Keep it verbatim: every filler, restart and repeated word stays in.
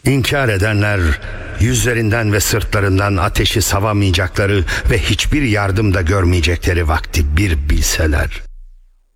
İnkar edenler yüzlerinden ve sırtlarından ateşi savamayacakları ve hiçbir yardım da görmeyecekleri vakti bir bilseler.